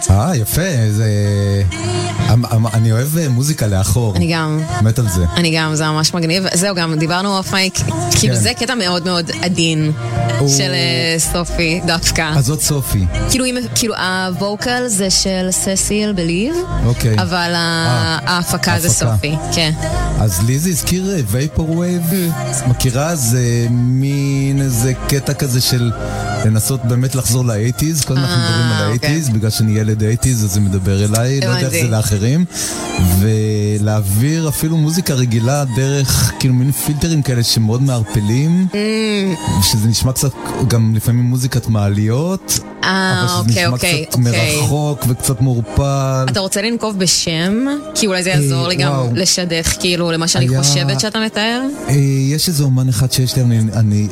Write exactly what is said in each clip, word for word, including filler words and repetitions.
אה, יפה, זה... אני אוהב מוזיקה לאחור. אני גם. מת על זה. אני גם, זה ממש מגניב. זהו, גם דיברנו אוף מייק, כאילו זה קטע מאוד מאוד עדין של סופי דווקא. אז זאת סופי. כאילו הווקל זה של ססיל בליב, אבל ההפקה זה סופי. אז לי זה הזכיר וייפורווייב, מכירה? זה מין איזה קטע כזה של לנסות באמת לחזור ל-שמונים, כל אנחנו מדברים על ה-שמונים, בגלל שאני ילד שמונים, אז זה מדבר אליי, לא יודע איך זה לאחרים, ולהעביר אפילו מוזיקה רגילה דרך כאילו מין פילטרים כאלה שמאוד מערפלים, שזה נשמע קצת גם לפעמים מוזיקת מעליות, אבל שזה נשמע קצת מרחוק וקצת מעורפל. אתה רוצה לנקוב בשם? כי אולי זה יעזור לי גם לשדך כאילו למה שאני חושבת שאתה מתאר? יש איזה אומן אחד שיש לי, אני...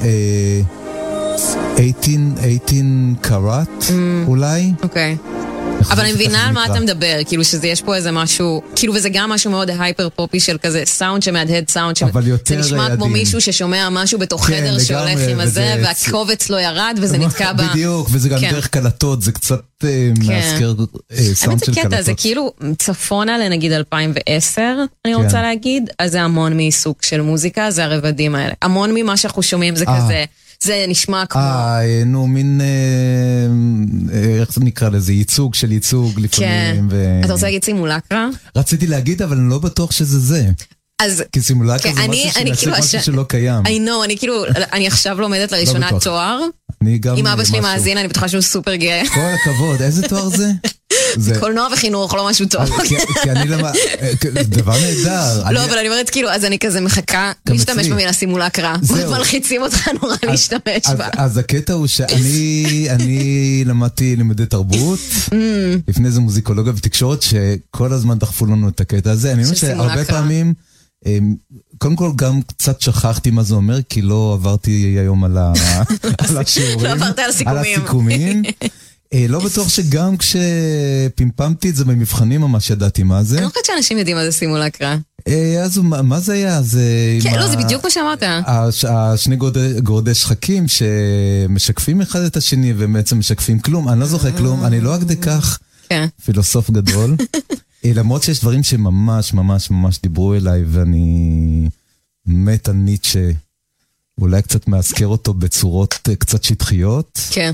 שמונה עשרה קראט אולי. אוקיי. אבל אני מבינה על מה אתה מדבר, כאילו שזה יש פה איזה משהו, כאילו וזה גם משהו מאוד הייפר פופי של כזה סאונד שמהדהד סאונד, זה נשמע כמו מישהו ששומע משהו בתוך חדר שהולך עם הזה והקובץ לא ירד וזה נתקע בה. בדיוק, וזה גם דרך קלטות, זה קצת מאזכר סאונד של קלטות. זה כאילו צפונה לנגיד אלפיים ועשר, אני רוצה להגיד, אז זה המון מעיסוק של מוזיקה, זה הרבדים האלה. המון ממה שאנחנו שומעים זה כזה זה נשמע כמו... אה, נו, מין... איך זה נקרא לזה? ייצוג של ייצוג לפעמים. כן. אתה רוצה להגיד סימולקרה? רציתי להגיד, אבל אני לא בטוח שזה זה. אז... כי סימולקרה זה משהו שמייצג משהו שלא קיים. I know, אני כאילו... אני עכשיו לומדת לראשונה תואר. עם אבא שלי מאזין, אני בטוחה שהוא סופר גאה. כל הכבוד, איזה תואר זה? קולנוע וחינוך, לא משהו טוב. כי אני למה... דבר נהדר. לא, אבל אני אומרת כאילו, אז אני כזה מחכה להשתמש במילה סימולקרה. מלחיצים אותך נורא להשתמש בה. אז הקטע הוא שאני למדתי לימודי תרבות, לפני זה מוזיקולוגיה ותקשורת, שכל הזמן דחפו לנו את הקטע הזה. אני אומר שהרבה פעמים, קודם כל גם קצת שכחתי מה זה אומר, כי לא עברתי היום על השיעורים. לא עברת על הסיכומים. לא בטוח שגם כשפימפמתי את זה במבחנים ממש ידעתי מה זה. אני לא חושבת שאנשים יודעים מה זה סימולקרה. אז מה זה היה? כן, לא, זה בדיוק מה שאמרת. השני גורדי שחקים שמשקפים אחד את השני ובעצם משקפים כלום. אני לא זוכר כלום, אני לא אגדי כך פילוסוף גדול. למרות שיש דברים שממש ממש ממש דיברו אליי ואני מת על ניטשה, אולי קצת מאזכר אותו בצורות קצת שטחיות. כן.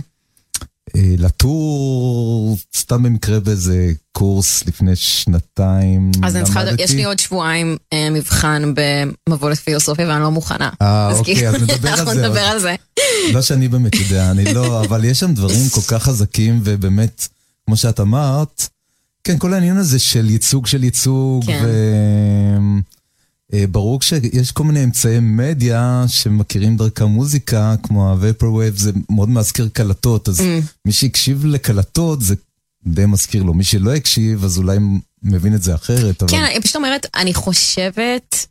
לטור, סתם במקרה באיזה קורס לפני שנתיים. אז יש לי עוד שבועיים מבחן במבוא לפילוסופיה ואני לא מוכנה. אה, אוקיי, אז נדבר על זה. אנחנו נדבר על זה. לא שאני באמת יודע, אני לא, אבל יש שם דברים כל כך חזקים ובאמת, כמו שאת אמרת, כן, כל העניין הזה של ייצוג של ייצוג ו... ברור שיש כל מיני אמצעי מדיה שמכירים דרכה מוזיקה, כמו ה-Vaporwave, זה מאוד מזכיר קלטות, אז מי שהקשיב לקלטות זה די מזכיר לו, מי שלא הקשיב אז אולי מבין את זה אחרת. כן, אני פשוט אומרת, אני חושבת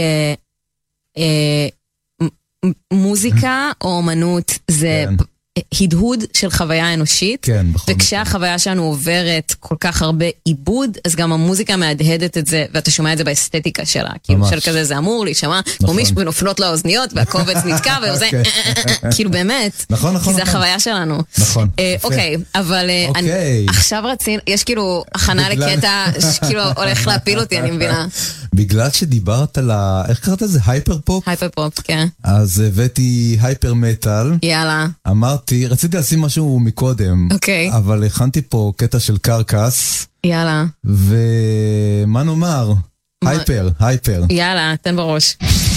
שמוזיקה או אומנות זה... הדהוד של חוויה אנושית, כן, וכשהחוויה שלנו עוברת כל כך הרבה עיבוד, אז גם המוזיקה מהדהדת את זה, ואתה שומע את זה באסתטיקה שלה, כאילו של כזה זה אמור להישמע, כמו מישהו ונופלות לאוזניות, והקובץ נתקע, וזה, כאילו באמת, כי זה החוויה שלנו. נכון. אוקיי, אבל עכשיו רצינו, יש כאילו הכנה לקטע, שכאילו הולך להפיל אותי, אני מבינה. בגלל שדיברת על ה... איך קראת לזה? הייפר פופ? הייפר פופ, כן. אז הבאתי הייפר מטל. יאללה. אמרתי, רציתי לשים משהו מקודם. אוקיי. אבל הכנתי פה קטע של קרקס. יאללה. ומה נאמר? הייפר, הייפר. יאללה, תן בראש.